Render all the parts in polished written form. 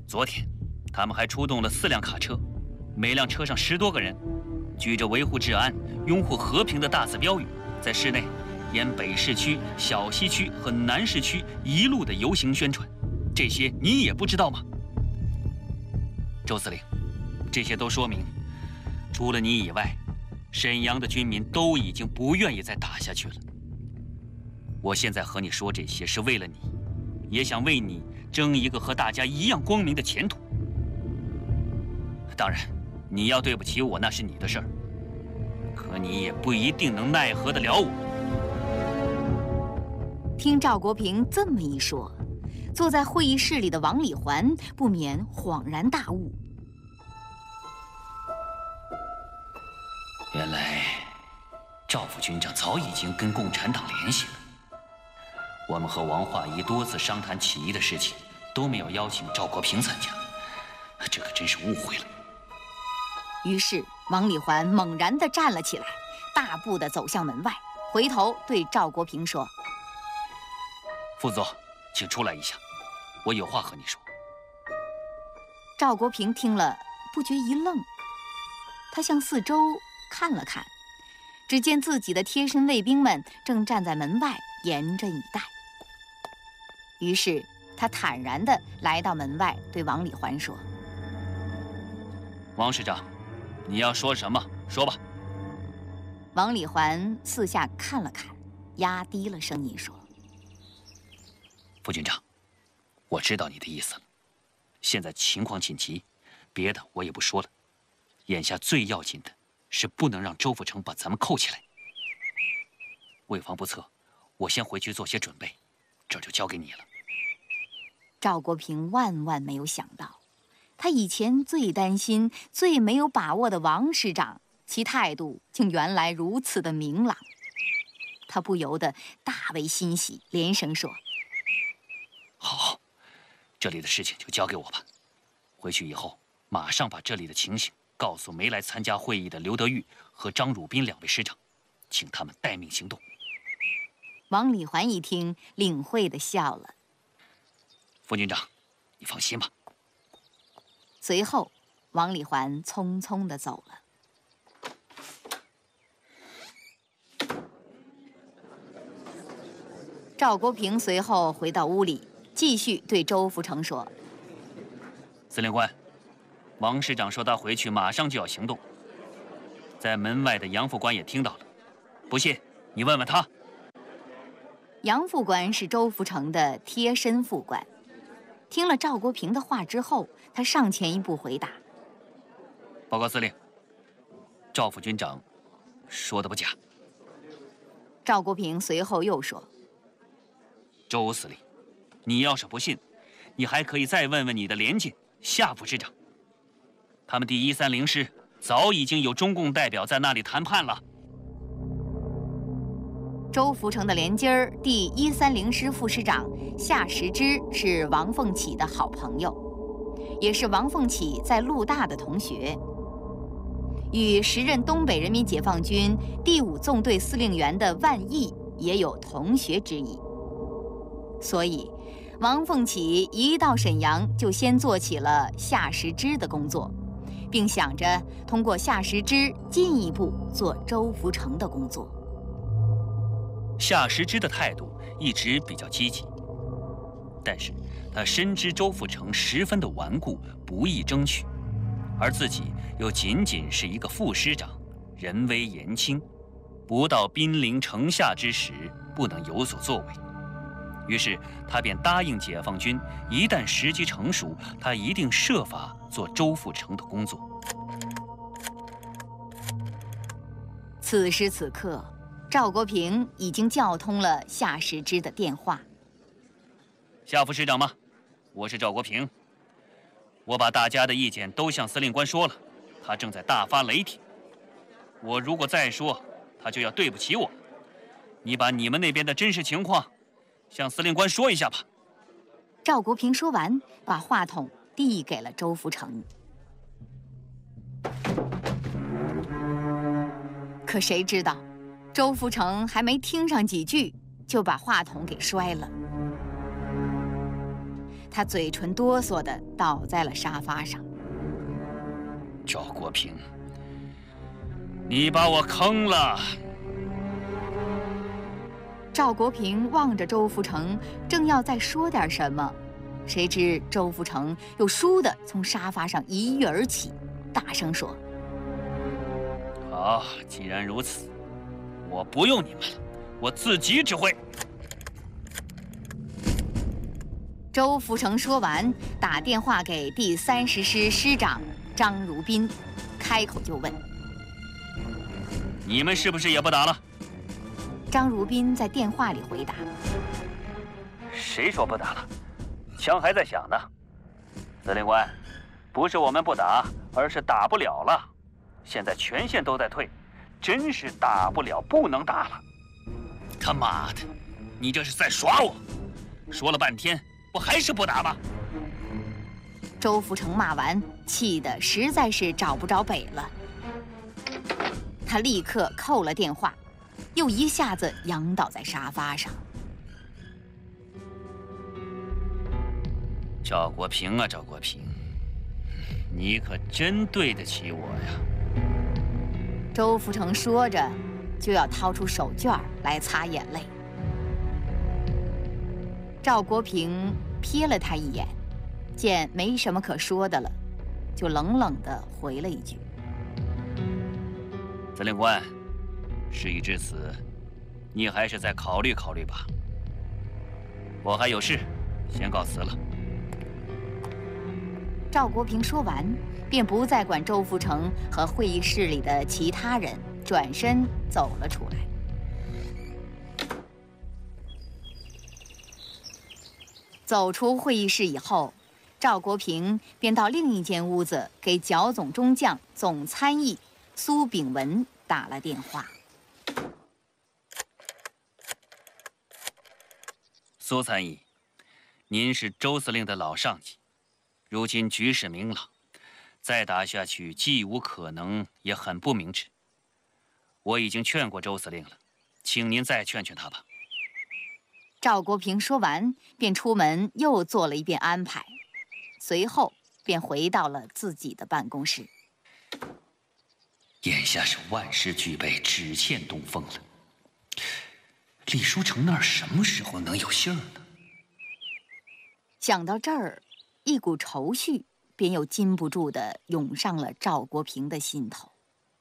昨天，他们还出动了4辆卡车，每辆车上10多个人，举着维护治安、拥护和平的大字标语，在市内沿北市区、小西区和南市区一路的游行宣传。这些你也不知道吗？周司令，这些都说明，除了你以外，沈阳的军民都已经不愿意再打下去了。我现在和你说这些，是为了你，也想为你争一个和大家一样光明的前途。当然，你要对不起我，那是你的事儿，可你也不一定能奈何得了我。 听赵国平这么一说，坐在会议室里的王礼环不免恍然大悟。 原来，赵副军长早已经跟共产党联系了。我们和王化仪多次商谈起义的事情，都没有邀请赵国平参加，这可真是误会了。 于是，王礼环猛然地站了起来，大步地走向门外，回头对赵国平说：“ 副座，请出来一下，我有话和你说。” 赵国平听了，不觉一愣，他向四周看了看，只见自己的贴身卫兵们正站在门外严阵以待。于是他坦然地来到门外，对王礼环说：“ 王师长，你要说什么？说吧。” 王礼环四下看了看，压低了声音说：“ 副军长，我知道你的意思了。现在情况紧急，别的我也不说了。眼下最要紧的是不能让周福成把咱们扣起来。为防不测，我先回去做些准备，这就交给你了。” 赵国平万万没有想到，他以前最担心、最没有把握的王师长，其态度竟原来如此的明朗。他不由得大为欣喜，连声说：“ 好，这里的事情就交给我吧。回去以后，马上把这里的情形告诉没来参加会议的刘德玉和张汝斌2位师长，请他们待命行动。” 王礼环一听，领会地笑了。 副军长，你放心吧。 随后，王礼环匆匆地走了。赵国平随后回到屋里，继续对周福成说：“ 司令官，王师长说他回去马上就要行动，在门外的杨副官也听到了，不信你问问他。” 杨副官是周福成的贴身副官，听了赵国平的话之后，他上前一步回答：“ 报告司令，赵副军长说的不假。” 赵国平随后又说：“ 周司令，你要是不信，你还可以再问问你的连近夏副师长，他们第130师早已经有中共代表在那里谈判了。” 周福成的连襟儿第130师副师长夏时之是王凤起的好朋友，也是王凤起在陆大的同学，与时任东北人民解放军第5纵队司令员的万毅也有同学之谊。所以，王凤起一到沈阳就先做起了夏时之的工作，并想着通过夏时之进一步做周福成的工作。 夏时之的态度一直比较积极，但是他深知周福成十分的顽固，不易争取，而自己又仅仅是一个副师长，人微言轻，不到兵临城下之时，不能有所作为。于是他便答应解放军，一旦时机成熟，他一定设法做周福成的工作。 此时此刻，赵国平已经叫通了夏时之的电话。 夏副师长吗？我是赵国平。我把大家的意见都向司令官说了，他正在大发雷霆。我如果再说，他就要对不起我。你把你们那边的真实情况向司令官说一下吧。 赵国平说完，把话筒递给了周福成。可谁知道，周福成还没听上几句，就把话筒给摔了。 他嘴唇哆嗦地倒在了沙发上。 赵国平，你把我坑了！ 赵国平望着周福成，正要再说点什么，谁知周福成又倏地从沙发上一跃而起，大声说：“ 好，既然如此，我不用你们了，我自己指挥。” 周福成说完，打电话给第30师师长张如宾，开口就问：“ 你们是不是也不打了？” 张如宾在电话里回答：“ 谁说不打了？枪还在响呢。司令官，不是我们不打，而是打不了了。现在全线都在退，真是打不了，不能打了。他妈的，你这是在耍我！说了半天，不还是不打吗？” 周福成骂完，气得实在是找不着北了。他立刻扣了电话，又一下子仰倒在沙发上。 赵国平啊，赵国平，你可真对得起我呀！ 周福成说着，就要掏出手绢来擦眼泪。赵国平瞥了他一眼，见没什么可说的了，就冷冷地回了一句：“ 司令官，事已至此，你还是再考虑考虑吧。我还有事，先告辞了。” 赵国平说完，便不再管周福成和会议室里的其他人，转身走了出来。走出会议室以后，赵国平便到另一间屋子给剿总中将、总参议苏秉文打了电话。 苏参议，您是周司令的老上级，如今局势明朗，再打下去既无可能，也很不明智。我已经劝过周司令了，请您再劝劝他吧。 赵国平说完，便出门又做了一遍安排，随后便回到了自己的办公室。 眼下是万事俱备，只欠东风了。李书成那儿什么时候能有信儿呢？ 想到这儿，一股愁绪便又禁不住地涌上了赵国平的心头。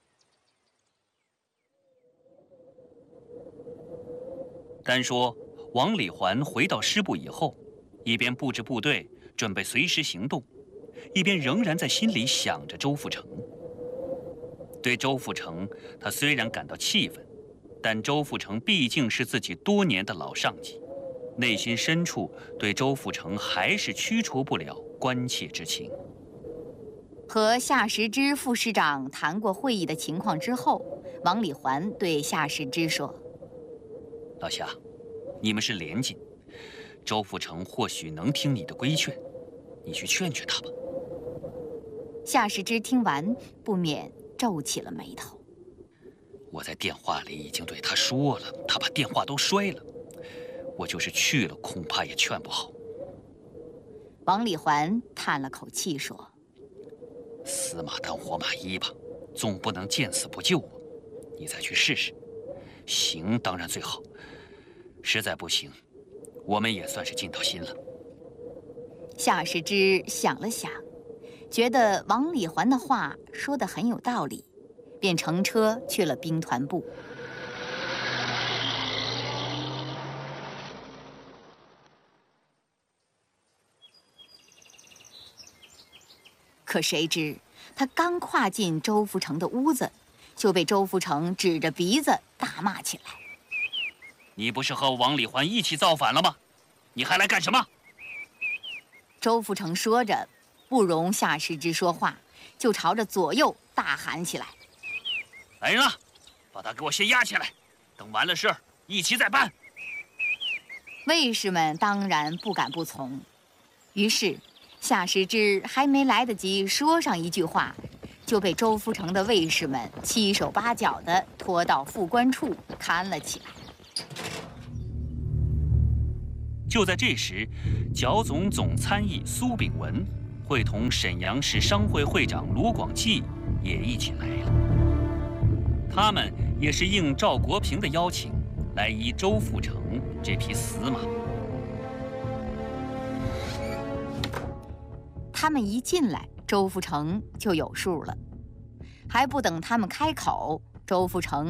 单说王礼环回到师部以后，一边布置部队准备随时行动，一边仍然在心里想着周富成。对周富成，他虽然感到气愤，但周富成毕竟是自己多年的老上级，内心深处对周富成还是驱除不了关切之情。 和夏时之副师长谈过会议的情况之后，王礼环对夏时之说：“ 老夏，你们是连襟，周富成或许能听你的规劝，你去劝劝他吧。” 夏时之听完，不免皱起了眉头。 我在电话里已经对他说了，他把电话都摔了。我就是去了，恐怕也劝不好。 王礼环叹了口气说：“ 死马当活马医吧，总不能见死不救我。你再去试试，行当然最好，实在不行，我们也算是尽到心了。” 夏时之想了想，觉得王礼环的话说得很有道理，便乘车去了兵团部。可谁知，他刚跨进周福成的屋子，就被周福成指着鼻子大骂起来：“ 你不是和王礼环一起造反了吗？你还来干什么？” 周福成说着，不容夏时之说话，就朝着左右大喊起来：“ 来人啊，把他给我先押起来，等完了事儿一起再办。” 卫士们当然不敢不从，于是夏时之还没来得及说上一句话，就被周福成的卫士们七手八脚地拖到副官处看了起来。 就在这时，剿总总参议苏秉文会同沈阳市商会会长卢广济也一起来了。他们也是应赵国平的邀请，来移周富成这匹死马。 他们一进来，周富成就有数了，还不等他们开口，周富成